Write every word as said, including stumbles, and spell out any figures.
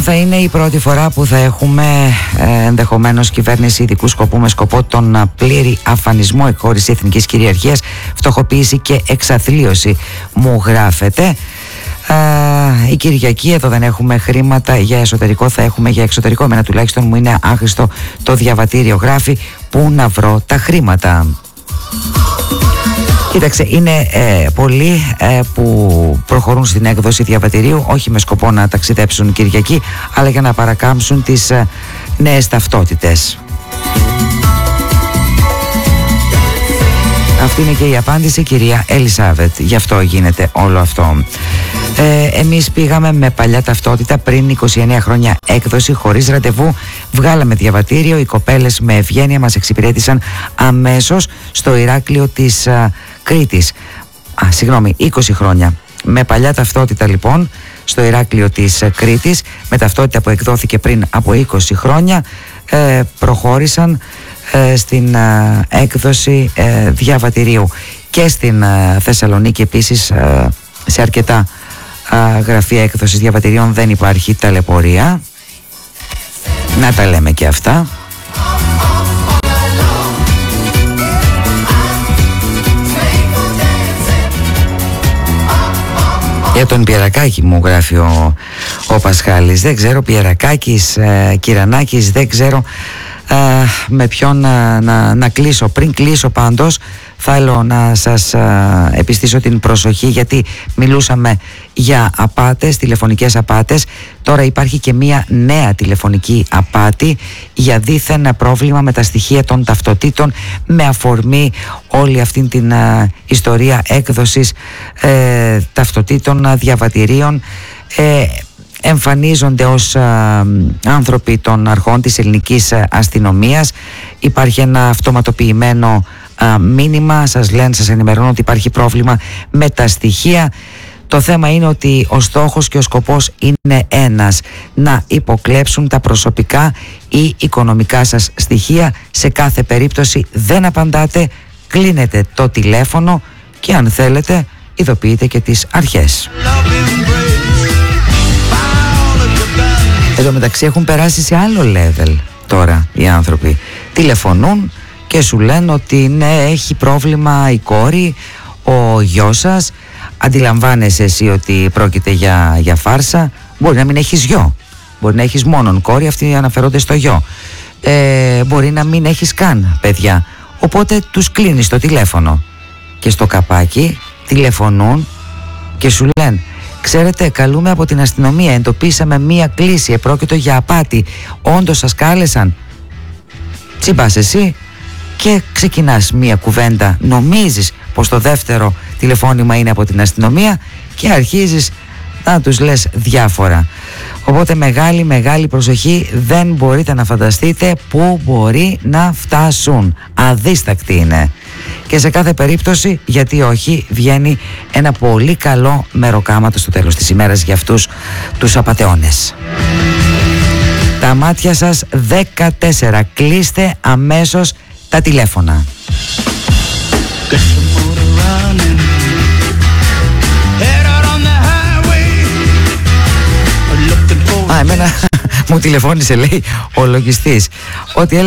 Θα είναι η πρώτη φορά που θα έχουμε ε, ενδεχομένως κυβέρνηση ειδικού σκοπού με σκοπό τον πλήρη αφανισμό, εκχώρηση εθνικής κυριαρχίας, φτωχοποίηση και εξαθλίωση, μου γράφεται. Uh, η Κυριακή, εδώ δεν έχουμε χρήματα για εσωτερικό, θα έχουμε για εξωτερικό. Εμένα τουλάχιστον μου είναι άχρηστο το διαβατήριο, γράφει. Πού να βρω τα χρήματα? Κοίταξε, είναι ε, πολλοί ε, που προχωρούν στην έκδοση διαβατηρίου όχι με σκοπό να ταξιδέψουν Κυριακή, αλλά για να παρακάμψουν τις ε, νέες ταυτότητες. Αυτή είναι και η απάντηση, κυρία Ελισάβετ. Γι' αυτό γίνεται όλο αυτό. Ε, εμείς πήγαμε με παλιά ταυτότητα πριν είκοσι εννέα χρόνια έκδοση, χωρίς ραντεβού. Βγάλαμε διαβατήριο. Οι κοπέλες με ευγένεια μας εξυπηρέτησαν αμέσως στο Ηράκλειο της α, Κρήτης. Α, συγγνώμη, είκοσι χρόνια. Με παλιά ταυτότητα λοιπόν στο Ηράκλειο της Κρήτης, με ταυτότητα που εκδόθηκε πριν από είκοσι χρόνια, ε, προχώρησαν ε, στην ε, έκδοση ε, διαβατηρίου. Και στην ε, Θεσσαλονίκη επίσης, ε, σε αρκετά ε, γραφεία έκδοσης διαβατηρίων δεν υπάρχει ταλαιπωρία. Να τα λέμε και αυτά. Για τον Πιερακάκη μου γράφει ο, ο Πασχάλης. Δεν ξέρω, Πιερακάκης, ε, Κυρανάκης, δεν ξέρω ε, με ποιον να, να, να κλείσω. Πριν κλείσω πάντως θέλω να σας ε, επιστήσω την προσοχή, γιατί μιλούσαμε για απάτες, τηλεφωνικές απάτες. Τώρα υπάρχει και μία νέα τηλεφωνική απάτη για δίθεν πρόβλημα με τα στοιχεία των ταυτοτήτων, με αφορμή όλη αυτή την ε, ιστορία έκδοσης ε, ταυτοτήτων, διαβατηρίων. ε, εμφανίζονται ως ε, άνθρωποι των αρχών της ελληνικής αστυνομίας. Υπάρχει ένα αυτοματοποιημένο ε, μήνυμα, σας λένε, σας ενημερώνουν ότι υπάρχει πρόβλημα με τα στοιχεία. Το θέμα είναι ότι ο στόχος και ο σκοπός είναι ένας: να υποκλέψουν τα προσωπικά ή οικονομικά σας στοιχεία. Σε κάθε περίπτωση δεν απαντάτε, κλείνετε το τηλέφωνο και αν θέλετε ειδοποιείτε και τις αρχές. Εδώ μεταξύ έχουν περάσει σε άλλο level τώρα οι άνθρωποι. Τηλεφωνούν και σου λένε ότι ναι, έχει πρόβλημα η κόρη, ο γιος σας. Αντιλαμβάνεσαι εσύ ότι πρόκειται για, για φάρσα. Μπορεί να μην έχεις γιο, μπορεί να έχεις μόνον κόρη, αυτοί αναφερόνται στο γιο. ε, Μπορεί να μην έχεις καν παιδιά. Οπότε τους κλείνεις το τηλέφωνο και στο καπάκι τηλεφωνούν και σου λένε: ξέρετε, καλούμε από την αστυνομία, εντοπίσαμε μία κλήση, επρόκειτο για απάτη, όντως σας κάλεσαν? Τσιμπάς εσύ και ξεκινάς μία κουβέντα, νομίζεις πως το δεύτερο τηλεφώνημα είναι από την αστυνομία και αρχίζεις να τους λες διάφορα. Οπότε μεγάλη μεγάλη προσοχή, δεν μπορείτε να φανταστείτε πού μπορεί να φτάσουν. Αδίστακτοι είναι. Και σε κάθε περίπτωση, γιατί όχι, βγαίνει ένα πολύ καλό μεροκάματο στο τέλος της ημέρας για αυτούς τους απατεώνες. Τα μάτια σας δεκατέσσερα. Κλείστε αμέσως τα τηλέφωνα. Α, εμένα μου τηλεφώνησε, λέει, ο λογιστής, ότι